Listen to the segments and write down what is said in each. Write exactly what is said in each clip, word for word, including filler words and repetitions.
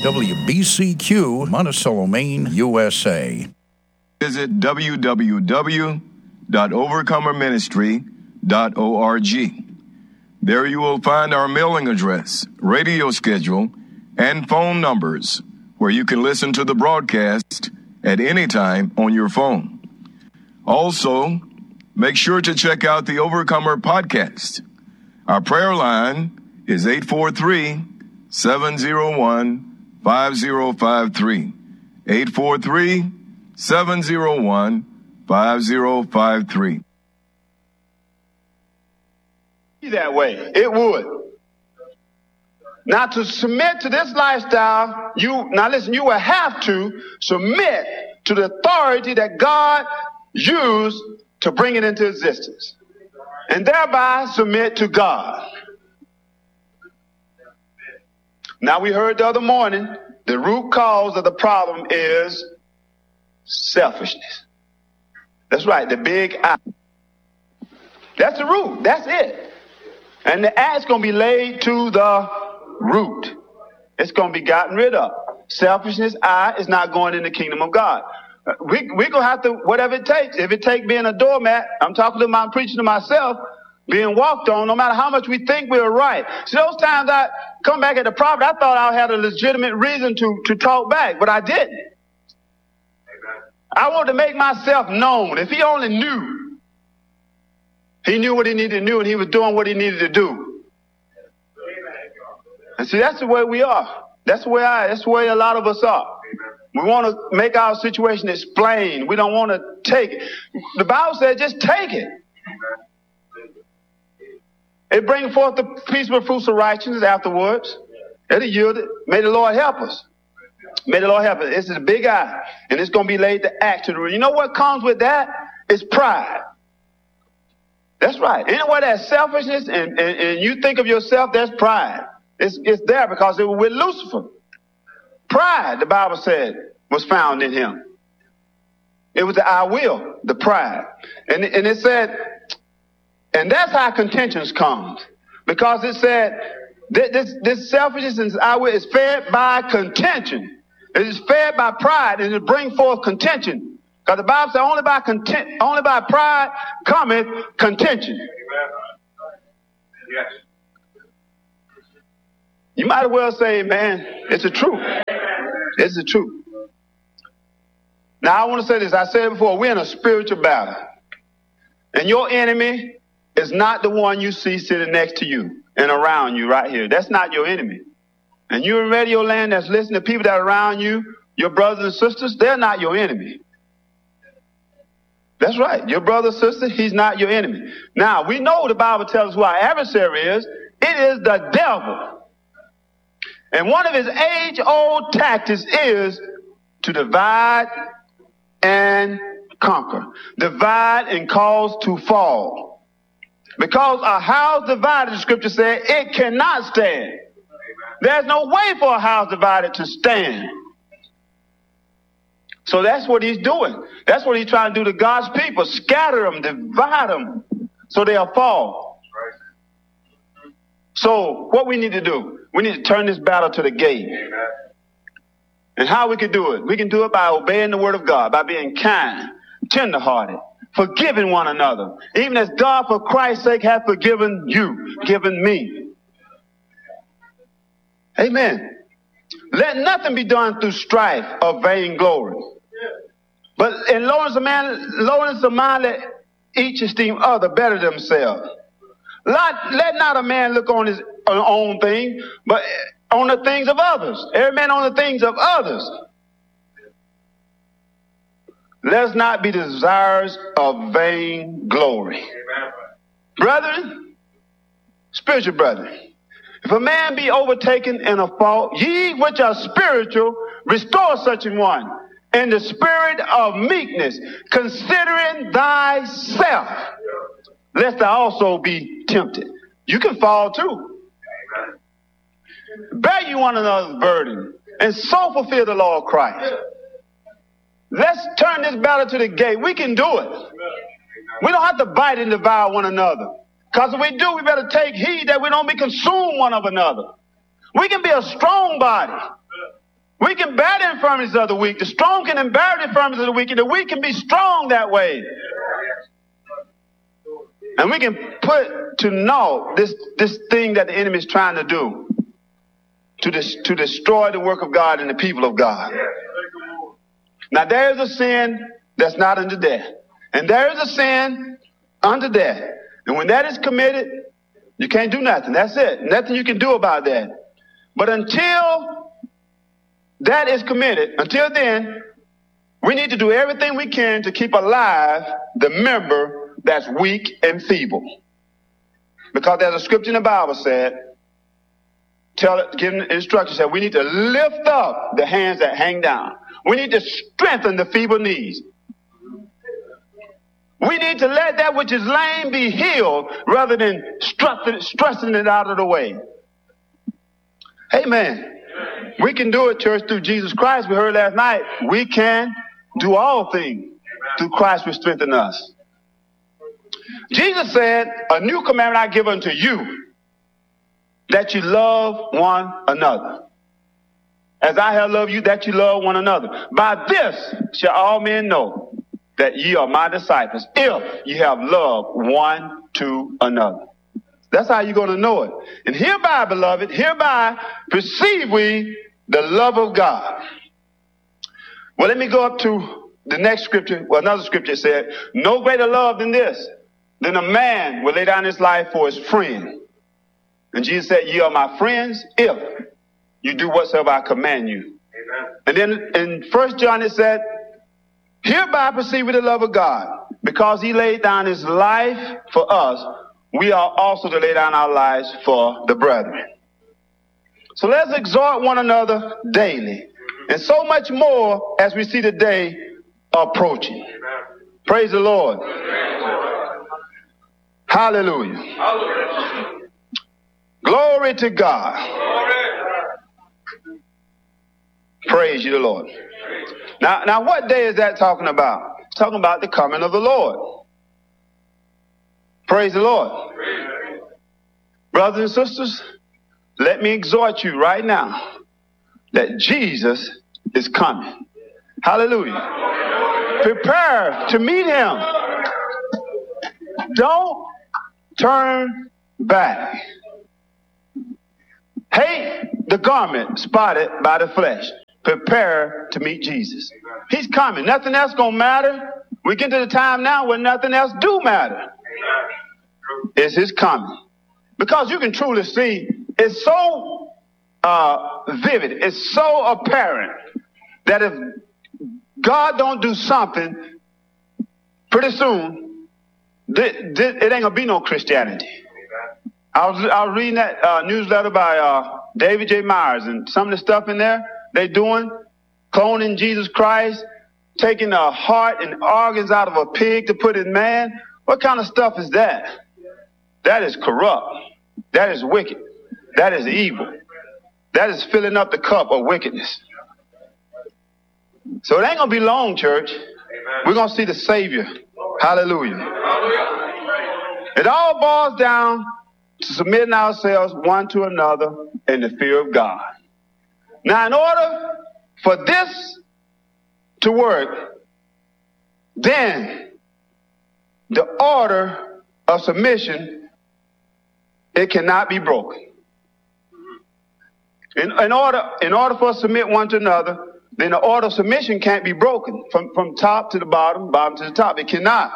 W B C Q, Monticello, Maine, U S A. Visit w w w dot overcomer ministry dot org. There you will find our mailing address, radio schedule, and phone numbers where you can listen to the broadcast at any time on your phone. Also, make sure to check out the Overcomer podcast. Our prayer line is eight four three, seven zero one, five zero five three. eight four three, seven zero one, five zero five three. That way, it would. Now, to submit to this lifestyle, you now listen, you will have to submit to the authority that God used to bring it into existence, and thereby submit to God. Now, we heard the other morning, the root cause of the problem is selfishness. That's right, the big I. That's the root. That's it. And the axe going to be laid to the root. It's going to be gotten rid of. Selfishness, I, is not going in the kingdom of God. We, we're going to have to, whatever it takes. If it takes being a doormat, I'm talking to my, I'm preaching to myself, being walked on, no matter how much we think we're right. See, those times I come back at the prophet, I thought I had a legitimate reason to, to talk back, but I didn't. I wanted to make myself known. If he only knew, he knew what he needed to do, and he was doing what he needed to do. And see, that's the way we are. That's the way I, that's the way a lot of us are. We want to make our situation explain. We don't want to take it. The Bible says just take it. It brings forth the peaceful fruits of righteousness afterwards. It'll yield it. May the Lord help us. May the Lord help us. This is a big I, and it's going to be laid to act to the root. You know what comes with that? It's pride. That's right. Anywhere that's selfishness and, and, and you think of yourself, there's pride. It's, it's there because it was with Lucifer. Pride, the Bible said, was found in him. It was the I will, the pride. And, and it said, and that's how contentions comes. Because it said, this, this selfishness and I will is fed by contention. It is fed by pride, and it brings forth contention. Because the Bible says only by content, only by pride cometh contention. Yes. You might as well say, man, it's the truth. It's the truth. Now I want to say this. I said it before, we're in a spiritual battle. And your enemy is not the one you see sitting next to you and around you right here. That's not your enemy. And you in radio land that's listening to people that are around you, your brothers and sisters, they're not your enemy. That's right. Your brother, sister, he's not your enemy. Now, we know the Bible tells us who our adversary is. It is the devil. And one of his age-old tactics is to divide and conquer. Divide and cause to fall. Because a house divided, the scripture said, it cannot stand. There's no way for a house divided to stand. So that's what he's doing. That's what he's trying to do to God's people. Scatter them, divide them, so they'll fall. So what we need to do, we need to turn this battle to the gate. And how we can do it? We can do it by obeying the word of God, by being kind, tenderhearted, forgiving one another, even as God for Christ's sake hath forgiven you, given me. Amen. Let nothing be done through strife or vainglory. But in lowliness of man, lowliness of mind, let each esteem other better than themselves. Let, let not a man look on his own thing, but on the things of others. Every man on the things of others. Let us not be desirous of vain glory. Brethren, spiritual brethren, if a man be overtaken in a fault, ye which are spiritual, restore such an one in the spirit of meekness, considering thyself, lest thou also be tempted. You can fall too. Bear you one another's burden, and so fulfill the law of Christ. Let's turn this battle to the gate. We can do it. We don't have to bite and devour one another. Because if we do, we better take heed that we don't be consumed one of another. We can be a strong body. We can bear the infirmities of the weak. The strong can bear the infirmities of the weak, and the weak can be strong that way. And we can put to naught this, this thing that the enemy is trying to do to, dis, to destroy the work of God and the people of God. Now, there is a sin that's not unto death. And there is a sin unto death. And when that is committed, you can't do nothing. That's it. Nothing you can do about that. But until that is committed, until then, we need to do everything we can to keep alive the member that's weak and feeble. Because there's a scripture in the Bible said, tell it, give instructions, said we need to lift up the hands that hang down. We need to strengthen the feeble knees. We need to let that which is lame be healed rather than stressing it out of the way. Amen. We can do it, church, through Jesus Christ. We heard last night, we can do all things through Christ which strengthens us. Jesus said, a new commandment I give unto you, that you love one another. As I have loved you, that you love one another. By this shall all men know that ye are my disciples, if ye have love one to another. That's how you're going to know it. And hereby, beloved, hereby perceive we the love of God. Well, let me go up to the next scripture. Well, another scripture said, no greater love than this, than a man will lay down his life for his friend. And Jesus said, ye are my friends if you do whatsoever I command you. Amen. And then in First John it said, hereby perceive we the love of God, because he laid down his life for us, we are also to lay down our lives for the brethren. So let's exhort one another daily, and so much more as we see the day approaching. Amen. Praise the Lord. Amen. Hallelujah. Hallelujah. Glory to God. Glory. Praise you, the Lord. Now, now, what day is that talking about? It's talking about the coming of the Lord. Praise the Lord. Praise. Brothers and sisters, let me exhort you right now that Jesus is coming. Hallelujah. Prepare to meet him. Don't turn back. Hate the garment spotted by the flesh. Prepare to meet Jesus. He's coming. Nothing else gonna matter. We get to the time now where nothing else do matter. It's his coming. Because you can truly see, it's so uh, vivid, it's so apparent that if God don't do something pretty soon, th- th- it ain't gonna be no Christianity. I was, I was reading that uh, newsletter by uh, David J. Myers, and some of the stuff in there they doing, cloning Jesus Christ, taking the heart and organs out of a pig to put in man. What kind of stuff is that? That is corrupt. That is wicked. That is evil. That is filling up the cup of wickedness. So it ain't going to be long, church. We're going to see the Savior. Hallelujah. It all boils down to submitting ourselves one to another in the fear of God. Now, in order for this to work, then the order of submission, it cannot be broken. In, in order, in order for us to submit one to another, then the order of submission can't be broken from, from top to the bottom, bottom to the top. It cannot.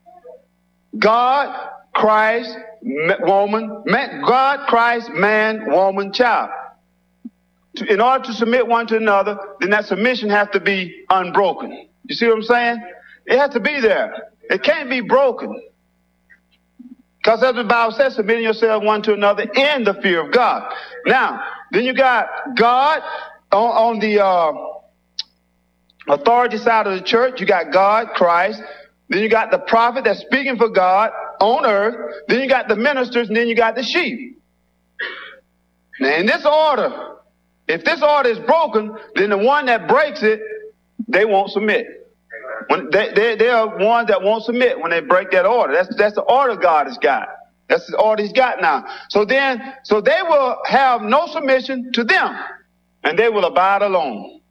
God, Christ, woman, man, God, Christ, man, woman, child. To, in order to submit one to another, then that submission has to be unbroken. You see what I'm saying? It has to be there. It can't be broken. Because as the Bible says, submitting yourself one to another in the fear of God. Now, then you got God on, on the uh, authority side of the church. You got God, Christ. Then you got the prophet that's speaking for God on earth. Then you got the ministers, and then you got the sheep. Now, in this order, if this order is broken, then the one that breaks it, they won't submit. When they, they, they are ones that won't submit when they break that order. That's, that's the order God has got. That's the order he's got now. So then, so they will have no submission to them, and they will abide alone.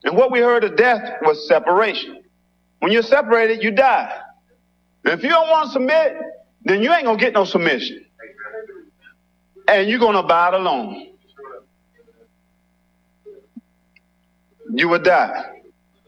And what we heard of death was separation. When you're separated, you die. And if you don't want to submit, then you ain't going to get no submission. And you're going to abide alone. You will die.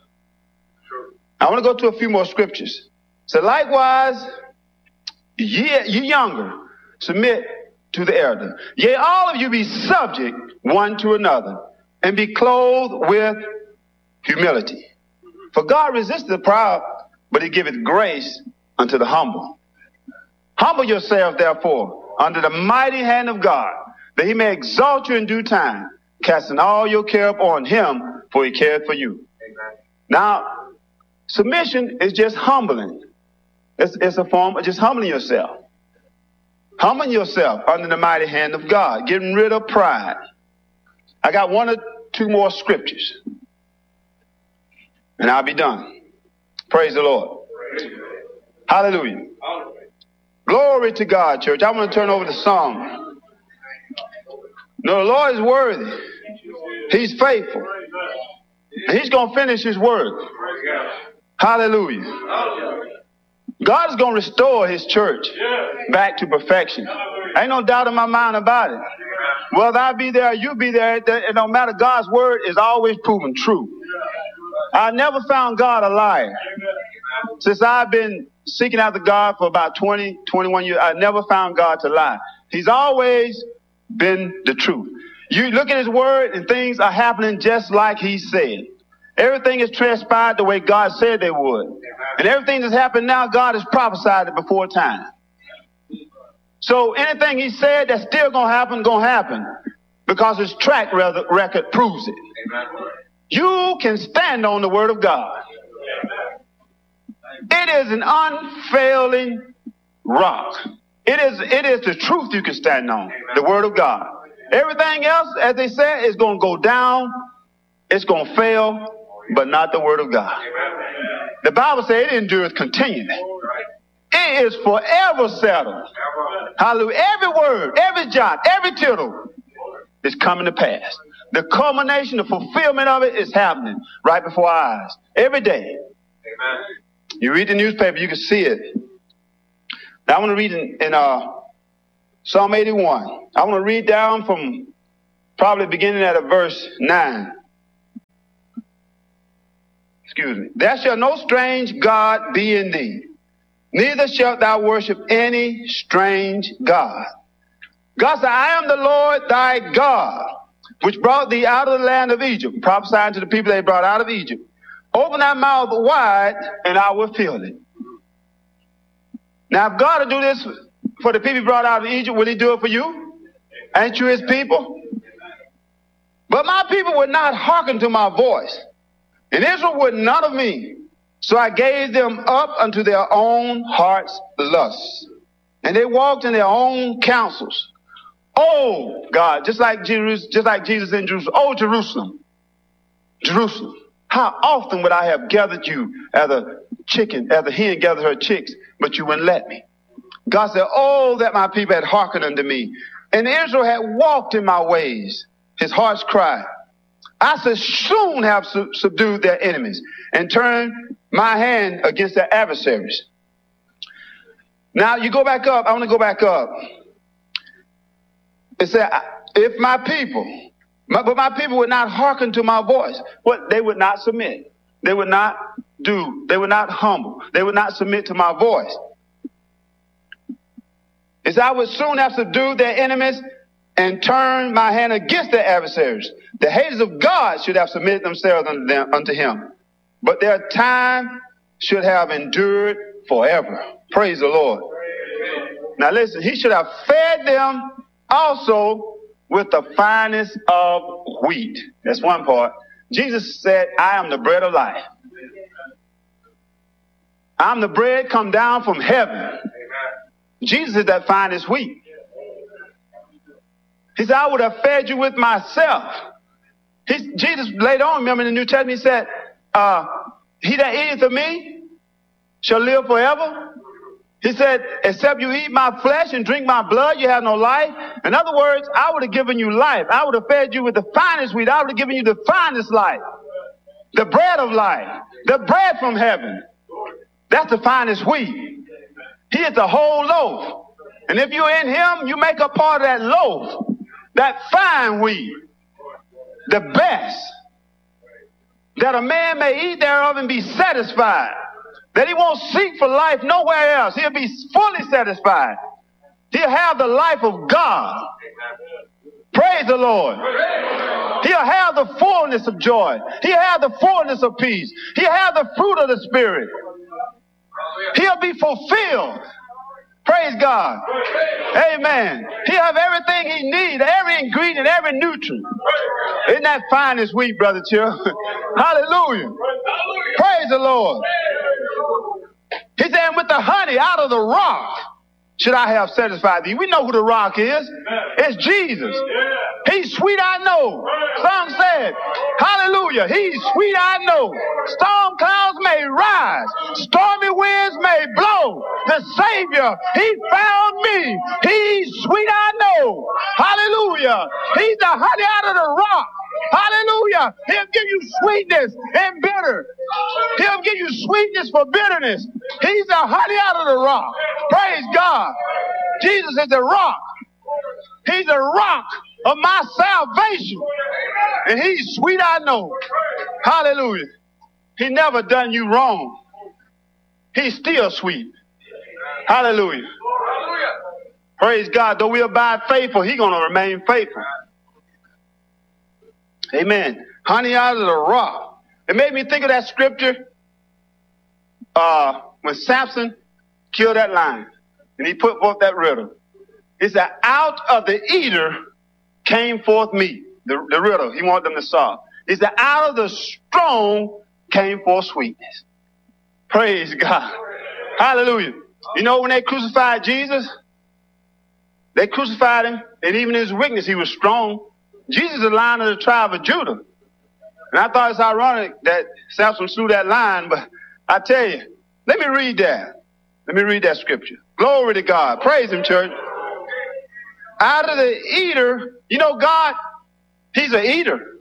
I want to go to a few more scriptures. So likewise, ye, ye younger, submit to the elder. Yea, all of you be subject one to another, and be clothed with humility. For God resisteth the proud, but he giveth grace unto the humble. Humble yourselves, therefore, under the mighty hand of God, that he may exalt you in due time, casting all your care upon him, for he cared for you. Amen. Now, submission is just humbling. It's, it's a form of just humbling yourself. Humbling yourself under the mighty hand of God, getting rid of pride. I got one or two more scriptures, and I'll be done. Praise the Lord. Praise Hallelujah. Hallelujah. Glory to God, church. I want to turn over the song. No, the Lord is worthy. He's faithful. And he's going to finish his work. Hallelujah. God is going to restore his church back to perfection. Ain't no doubt in my mind about it. Whether I be there or you be there, it don't matter. God's word is always proven true. I never found God a liar. Since I've been seeking after God for about twenty, twenty-one years, I never found God to lie. He's always been the truth. You look at his word and things are happening just like he said. Everything is transpired the way God said they would. And everything that's happened now, God has prophesied it before time. So anything he said that's still going to happen, going to happen. Because his track record proves it. You can stand on the word of God. It is an unfailing rock. It is, it is the truth you can stand on, the word of God. Everything else, as they said, is going to go down. It's going to fail, but not the word of God. The Bible says it endureth continually. It is forever settled. Hallelujah. Every word, every jot, every tittle is coming to pass. The culmination, the fulfillment of it is happening right before our eyes. Every day. Amen. You read the newspaper, you can see it. Now I want to read in, in uh, Psalm eighty-one. I want to read down from probably beginning at a verse nine. Excuse me. There shall no strange God be in thee, neither shalt thou worship any strange God. God said, I am the Lord thy God, which brought thee out of the land of Egypt, prophesying to the people they brought out of Egypt. Open thy mouth wide, and I will fill it. Now, if God will do this for the people he brought out of Egypt, will he do it for you? Ain't you his people? But my people would not hearken to my voice, and Israel would none of me. So I gave them up unto their own heart's lusts, and they walked in their own counsels. Oh, God, just like Jesus, just like Jesus in Jerusalem. Oh, Jerusalem, Jerusalem, how often would I have gathered you as a chicken, as a hen gathers her chicks, but you wouldn't let me. God said, oh, that my people had hearkened unto me, and Israel had walked in my ways. His heart's cry. I should soon have sub- subdued their enemies and turned my hand against their adversaries. Now you go back up. I want to go back up. It said, if my people, my, but my people would not hearken to my voice, what? They would not submit. They would not do. They would not humble. They would not submit to my voice. It said, I would soon have subdued their enemies and turned my hand against their adversaries. The haters of God should have submitted themselves unto, them, unto him, but their time should have endured forever. Praise the Lord. Now listen, he should have fed them also with the finest of wheat. That's one part. Jesus said, I am the bread of life. I'm the bread come down from heaven. Jesus is that finest wheat. He said, I would have fed you with myself. He, Jesus later on, remember in the New Testament, he said, uh, he that eateth of me shall live forever. He said, except you eat my flesh and drink my blood, you have no life. In other words, I would have given you life. I would have fed you with the finest wheat. I would have given you the finest life. the bread of life, the bread from heaven. That's the finest wheat. He is the whole loaf. And if you're in him, you make a part of that loaf, that fine wheat, the best, that a man may eat thereof and be satisfied, that he won't seek for life nowhere else. He'll be fully satisfied. He'll have the life of God. Praise the Lord. He'll have the fullness of joy. He'll have the fullness of peace. He'll have the fruit of the Spirit. He'll be fulfilled. Praise God. Amen. He'll have everything he needs, every ingredient, every nutrient. Isn't that fine as wheat, Brother Chill? Hallelujah. Praise the Lord. He said, with the honey out of the rock should I have satisfied thee. We know who the rock is. It's Jesus. He's sweet, I know. Some said, hallelujah, he's sweet, I know. Storm clouds may rise, stormy winds may blow. The Savior, he found me. He's sweet, I know. Hallelujah. He's the honey out of the rock. Hallelujah. He'll give you sweetness and bitter. He'll give you sweetness for bitterness. He's the honey out of the rock. Praise God. Jesus is the rock. He's the rock of my salvation. And he's sweet, I know. Hallelujah. He never done you wrong. He's still sweet. Hallelujah. Praise God. Though we abide faithful, he's going to remain faithful. Amen. Honey out of the rock. It made me think of that scripture uh, when Samson killed that lion and he put forth that riddle. It said, out of the eater came forth meat. The, the riddle he wanted them to solve. It said, out of the strong came forth sweetness. Praise God. Hallelujah. You know, when they crucified Jesus, they crucified him, and even in his weakness, he was strong. Jesus is the Lion of the tribe of Judah. And I thought it's ironic that Samson slew that lion, but I tell you, let me read that. Let me read that scripture. Glory to God. Praise him, church. Out of the eater, you know, God, he's an eater.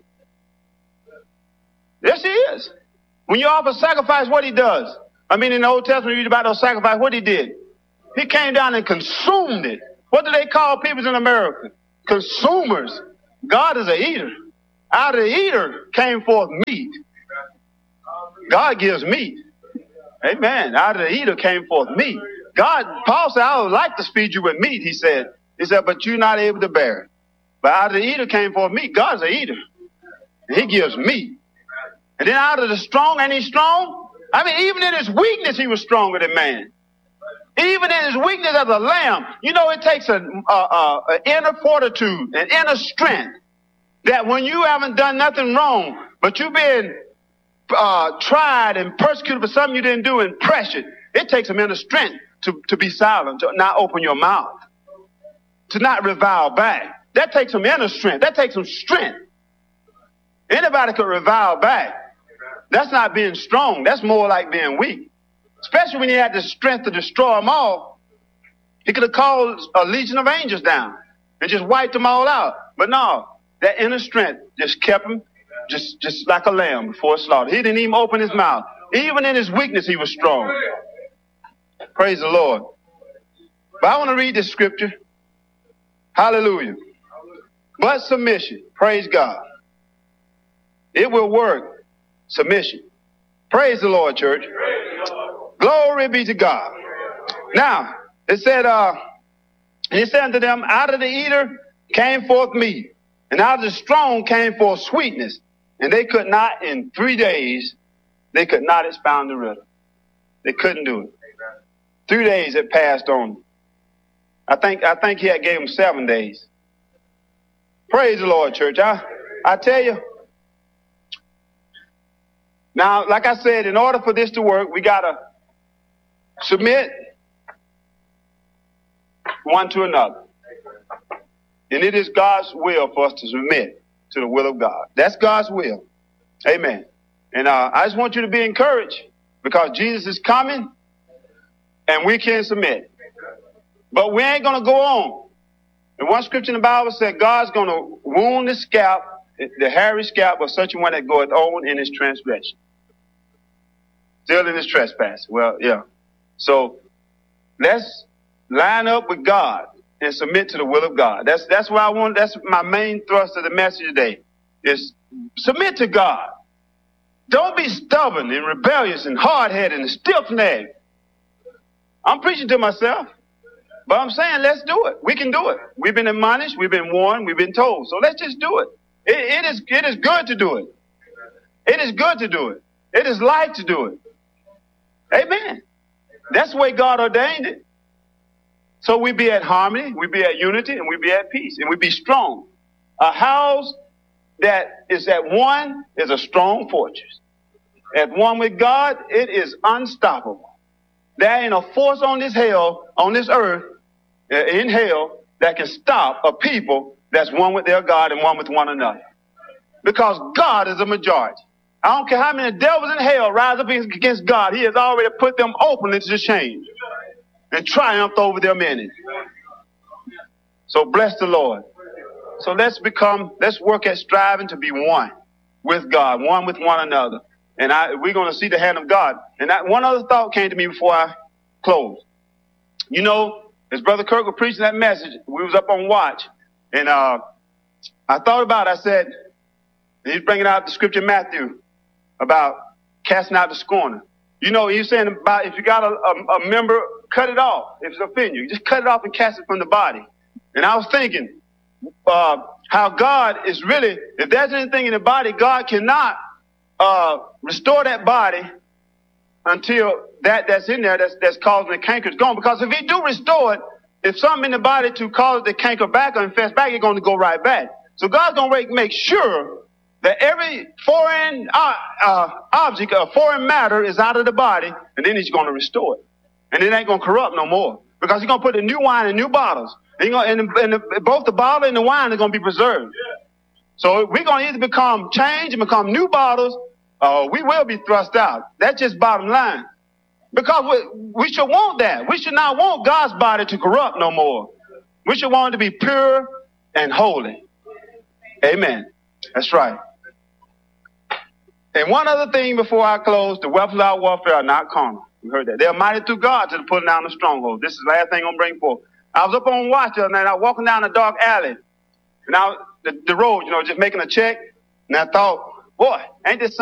Yes, he is. When you offer sacrifice, what he does. I mean, in the Old Testament, you read about those sacrifices, what he did. He came down and consumed it. What do they call people in America? Consumers. God is an eater. Out of the eater came forth meat. God gives meat. Amen. Out of the eater came forth meat. God, Paul said, I would like to feed you with meat, he said. He said, but you're not able to bear it. But out of the eater came forth meat. God's an eater. And he gives meat. And then out of the strong, and he's strong. I mean, even in his weakness, he was stronger than man. Even in his weakness as a lamb, you know, it takes an a, a, a inner fortitude, an inner strength, that when you haven't done nothing wrong, but you've been uh, tried and persecuted for something you didn't do and pressured, it takes some inner strength to, to be silent, to not open your mouth, to not revile back. That takes some inner strength. That takes some strength. Anybody could revile back. That's not being strong. That's more like being weak. Especially when he had the strength to destroy them all. He could have called a legion of angels down and just wiped them all out. But no, that inner strength just kept him just, just like a lamb before slaughter. He didn't even open his mouth. Even in his weakness, he was strong. Praise the Lord. But I want to read this scripture. Hallelujah. But submission. Praise God. It will work. Submission. Praise the Lord, church. Glory be to God. Now, it said, uh, and he said unto them, out of the eater came forth meat, and out of the strong came forth sweetness. And they could not, in three days, they could not expound the riddle. They couldn't do it. Three days it passed on. I think, I think he had gave them seven days. Praise the Lord, church. I, I tell you. Now, like I said, in order for this to work, we got to submit one to another. And it is God's will for us to submit to the will of God. That's God's will. Amen. And uh, I just want you to be encouraged because Jesus is coming and we can submit. But we ain't going to go on. The one scripture in the Bible said God's going to wound the scalp the hairy scalp of such a one that goeth on in his transgression. Still in his trespass. Well, yeah. So let's line up with God and submit to the will of God. That's that's why I want. That's my main thrust of the message today. Is submit to God. Don't be stubborn and rebellious and hard-headed and stiff-necked. I'm preaching to myself, but I'm saying let's do it. We can do it. We've been admonished. We've been warned. We've been told. So let's just do it. It, it is it is good to do it. It is good to do it. It is light to do it. Amen. That's the way God ordained it. So we be at harmony, we be at unity, and we be at peace, and we be strong. A house that is at one is a strong fortress. At one with God, it is unstoppable. There ain't a force on this hell, on this earth, uh, in hell, that can stop a people that's one with their God and one with one another. Because God is a majority. I don't care how many devils in hell rise up against God. He has already put them openly to shame and triumphed over their enemies. So bless the Lord. So let's become, let's work at striving to be one with God, one with one another. And I, we're going to see the hand of God. And that, one other thought came to me before I close. You know, as Brother Kirk was preaching that message, we was up on watch. And uh, I thought about it. I said, he's bringing out the scripture in Matthew about casting out the scorner. You know, he's saying about if you got a, a, a member, cut it off. If it's offending you, just cut it off and cast it from the body. And I was thinking uh, how God is really, if there's anything in the body, God cannot uh, restore that body until that that's in there that's, that's causing the canker is gone. Because if he do restore it, if something in the body to cause the canker back or infest back, it's going to go right back. So God's going to make sure that every foreign uh, uh, object, uh, foreign matter is out of the body, and then he's going to restore it. And it ain't going to corrupt no more. Because he's going to put the new wine in new bottles. And, gonna, and, the, and the, both the bottle and the wine are going to be preserved. So we're going to either become changed and become new bottles, or we will be thrust out. That's just bottom line. Because we, we should want that. We should not want God's body to corrupt no more. We should want it to be pure and holy. Amen. That's right. And one other thing before I close, the weapons of our warfare are not carnal. You heard that. They are mighty through God to the pulling down the stronghold. This is the last thing I'm going to bring forth. I was up on watch the other night. I was walking down a dark alley. And I, the, the road, you know, just making a check. And I thought, boy, ain't this